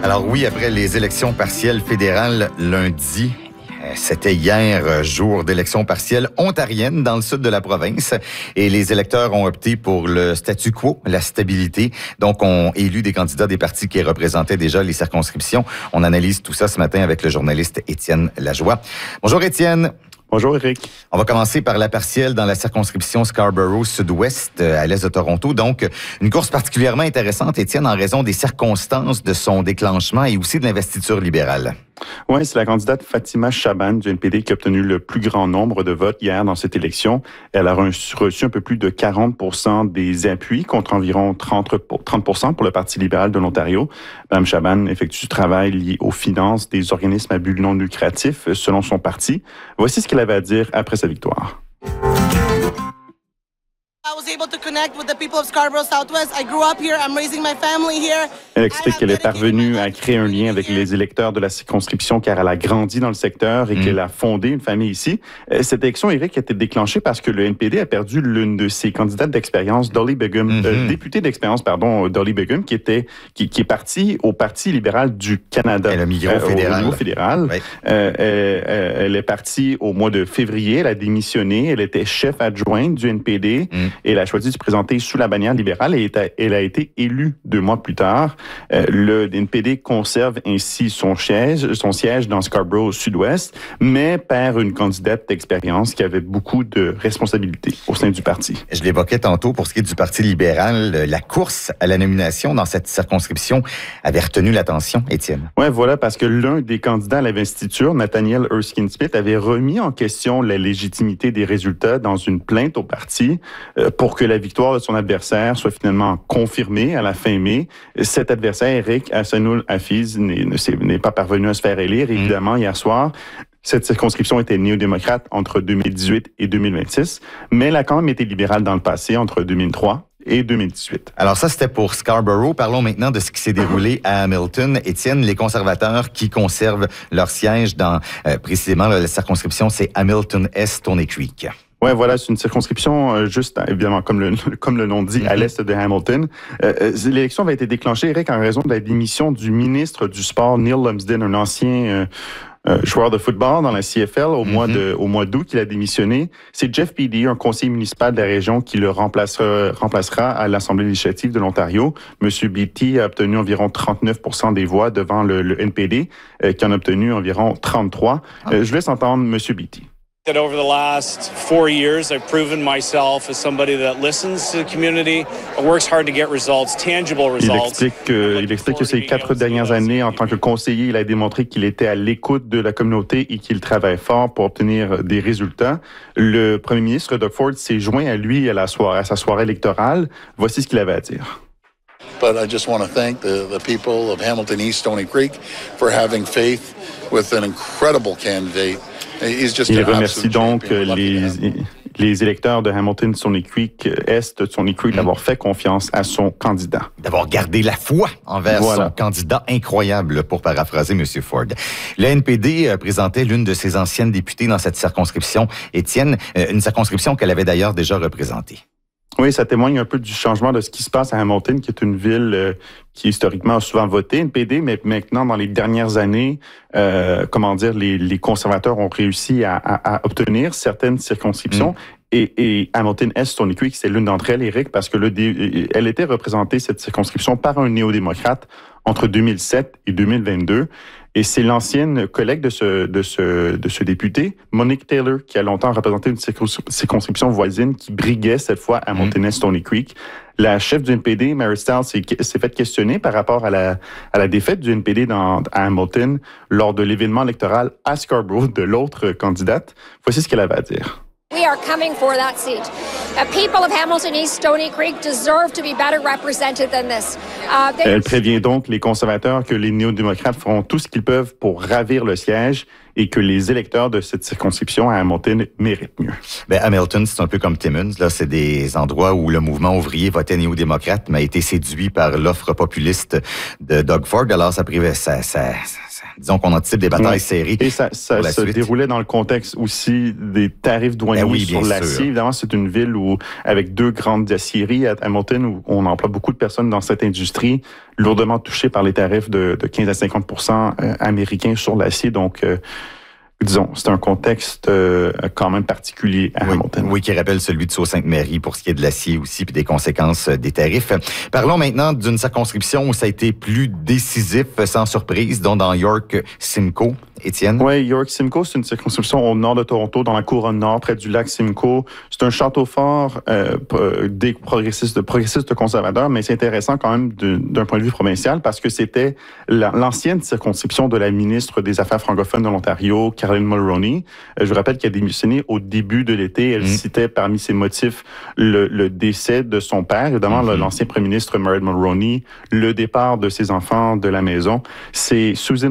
Alors oui, après les élections partielles fédérales lundi, c'était hier, jour d'élection partielle ontarienne dans le sud de la province. Et les électeurs ont opté pour le statu quo, la stabilité. Donc, ont élu des candidats des partis qui représentaient déjà les circonscriptions. On analyse tout ça ce matin avec le journaliste Étienne Lajoie. Bonjour Étienne. Bonjour Éric. On va commencer par la partielle dans la circonscription Scarborough Sud-Ouest, à l'est de Toronto. Donc, une course particulièrement intéressante, Étienne, en raison des circonstances de son déclenchement et aussi de l'investiture libérale. Oui, c'est la candidate Fatima Chaban du NPD qui a obtenu le plus grand nombre de votes hier dans cette élection. Elle a reçu un peu plus de 40% des appuis contre environ 30% pour le Parti libéral de l'Ontario. Mme Chaban effectue du travail lié aux finances des organismes à but non lucratif selon son parti. Voici ce qu'elle avait à dire après sa victoire. Elle explique qu'elle est parvenue à créer un lien avec les électeurs de la circonscription car elle a grandi dans le secteur et qu'elle a fondé une famille ici. Cette élection, Éric, a été déclenchée parce que le NPD a perdu l'une de ses candidates d'expérience, Dolly Begum, députée d'expérience, Dolly Begum, qui est partie au Parti libéral du Canada. Elle a migré au fédéral. Oui. Elle est partie au mois de février, elle a démissionné, elle était chef adjointe du NPD. Et elle a choisi de se présenter sous la bannière libérale et elle a été élue 2 mois plus tard. Le NPD conserve ainsi son siège dans Scarborough Sud-Ouest, mais perd une candidate d'expérience qui avait beaucoup de responsabilités au sein du parti. Je l'évoquais tantôt pour ce qui est du Parti libéral. La course à la nomination dans cette circonscription avait retenu l'attention, Étienne. Oui, voilà, parce que l'un des candidats à l'investiture, Nathaniel Erskine-Smith, avait remis en question la légitimité des résultats dans une plainte au parti pour que la victoire de son adversaire soit finalement confirmée à la fin mai. Cet adversaire, Eric Hasanoul Hafiz, n'est pas parvenu à se faire élire, évidemment, hier soir. Cette circonscription était néo-démocrate entre 2018 et 2026, mais elle a quand même été libérale dans le passé, entre 2003 et 2018. Alors ça, c'était pour Scarborough. Parlons maintenant de ce qui s'est déroulé à Hamilton. Étienne, les conservateurs qui conservent leur siège dans précisément la circonscription, c'est Hamilton-Est, Stony Creek. Ouais, voilà, c'est une circonscription juste, évidemment, comme le nom dit, à l'est de Hamilton. L'élection avait été déclenchée, Eric, en raison de la démission du ministre du Sport, Neil Lumsden, un ancien joueur de football dans la CFL au mois d'août qu'il a démissionné. C'est Jeff Beattie, un conseiller municipal de la région, qui le remplacera à l'Assemblée législative de l'Ontario. Monsieur Beattie a obtenu environ 39% des voix devant le NPD, qui en a obtenu environ 33. Je vous laisse entendre Monsieur Beattie. That over the last 4 years, I've proven myself as somebody that listens to the community, works hard to get results, tangible results. Il explique que ces 4 dernières années, en tant que conseiller, il a démontré qu'il était à l'écoute de la communauté et qu'il travaille fort pour obtenir des résultats. Le premier ministre, Doug Ford, s'est joint à lui à sa soirée électorale. Voici ce qu'il avait à dire. But I just want to thank the people of Hamilton East, Stony Creek for having faith with an incredible candidate. Il remercie donc les électeurs de Hamilton, Stony Creek, Est, Stony Creek d'avoir fait confiance à son candidat. D'avoir gardé la foi envers son candidat incroyable, pour paraphraser M. Ford. Le NPD présentait l'une de ses anciennes députées dans cette circonscription, Étienne, une circonscription qu'elle avait d'ailleurs déjà représentée. Oui, ça témoigne un peu du changement de ce qui se passe à Hamilton, qui est une ville qui historiquement a souvent voté NPD, mais maintenant, dans les dernières années, les conservateurs ont réussi à obtenir certaines circonscriptions. Et Hamilton-Est, Stony Creek, c'est l'une d'entre elles, Éric, parce que elle était représentée, cette circonscription, par un néo-démocrate entre 2007 et 2022. Et c'est l'ancienne collègue de ce député, Monique Taylor, qui a longtemps représenté une circonscription voisine qui briguait cette fois à Hamilton-Est, Stony Creek. La chef du NPD, Mary Stiles, s'est fait questionner par rapport à la défaite du NPD à Hamilton lors de l'événement électoral à Scarborough de l'autre candidate. Voici ce qu'elle avait à dire. We are coming for that seat. The people of Hamilton East, Stony Creek deserve to be better represented than this. Elle prévient donc les conservateurs que les néo-démocrates feront tout ce qu'ils peuvent pour ravir le siège et que les électeurs de cette circonscription à Hamilton méritent mieux. Hamilton, c'est un peu comme Timmins. Là, c'est des endroits où le mouvement ouvrier votait néo-démocrate, mais a été séduit par l'offre populiste de Doug Ford. Alors, disons qu'on anticipe des batailles serrées. Et ça se déroulait dans le contexte aussi des tarifs douaniers sur l'acier. Évidemment, c'est une ville avec 2 grandes aciéries à Hamilton où on emploie beaucoup de personnes dans cette industrie. lourdement touchés par les tarifs de 15 à 50% américains sur l'acier. Donc, disons, c'est un contexte quand même particulier à Hamilton. Oui, qui rappelle celui de Sault-Sainte-Marie pour ce qui est de l'acier aussi, puis des conséquences des tarifs. Parlons maintenant d'une circonscription où ça a été plus décisif, sans surprise, dont dans York-Simcoe. Étienne? Oui, York-Simcoe, c'est une circonscription au nord de Toronto, dans la couronne nord, près du lac Simcoe. C'est un château fort des progressistes conservateurs, mais c'est intéressant quand même d'un point de vue provincial parce que c'était l'ancienne circonscription de la ministre des Affaires francophones de l'Ontario, Caroline Mulroney. Je vous rappelle qu'elle a démissionné au début de l'été. Elle citait parmi ses motifs le décès de son père, évidemment l'ancien premier ministre Murray Mulroney, le départ de ses enfants de la maison. C'est Susan